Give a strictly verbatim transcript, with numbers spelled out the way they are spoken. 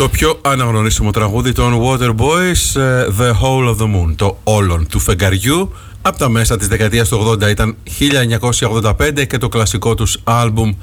Το πιο αναγνωρίσιμο τραγούδι των Waterboys, The Whole of the Moon, το όλον του φεγγαριού. Από τα μέσα της δεκαετίας του ογδόντα ήταν χίλια εννιακόσια ογδόντα πέντε και το κλασικό τους άλμπουμ